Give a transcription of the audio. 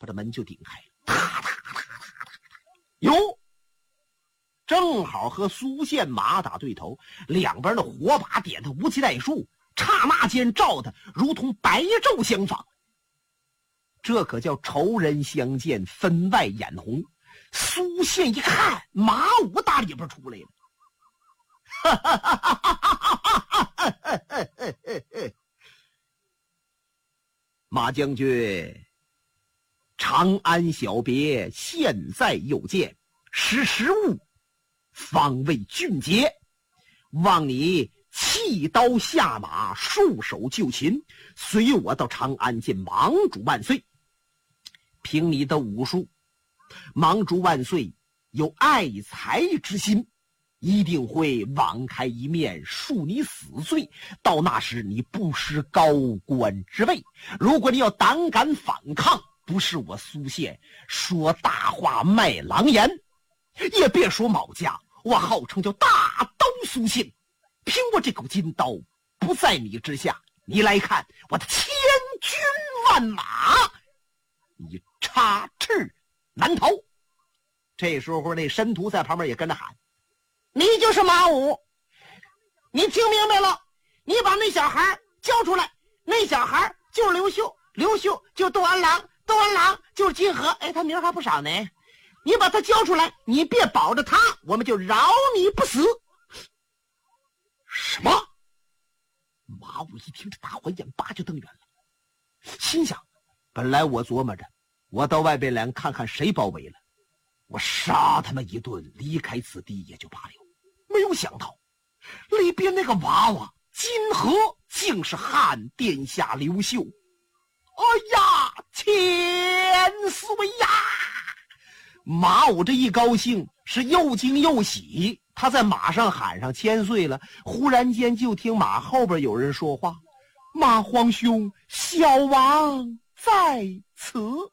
把这门就顶开了。哟，正好和苏宪马打对头，两边的火把点得无期待数，刹那间照得如同白昼相仿。这可叫仇人相见，分外眼红。苏宪一看，马武打里边出来了。马将军，长安小别，现在又见，识物，方为俊杰。望你弃刀下马，束手就擒，随我到长安见盟主万岁。凭你的武术，盟主万岁有爱才之心，一定会网开一面，恕你死罪。到那时你不失高官之位。如果你要胆敢反抗，不是我苏宪说大话卖狼言，也别说某家，我号称叫大刀苏宪，凭我这口金刀不在你之下。你来看我的千军万马，你插翅难逃。这时候那申屠在旁边也跟着喊，你就是马武，你听明白了？你把那小孩交出来，那小孩就是刘秀，刘秀就是窦安郎，窦安郎就是金河，哎，他名还不少呢。你把他交出来，你别保着他，我们就饶你不死。什么？马武一听，这大伙眼巴就瞪圆了，心想，本来我琢磨着我到外边来看看谁包围了，我杀他们一顿，离开此地也就罢了。没有想到里边那个娃娃金河竟是汉殿下刘秀。哎呀，千岁呀！马武这一高兴，是又惊又喜。他在马上喊上千岁了，忽然间就听马后边有人说话：马皇兄，小王在此。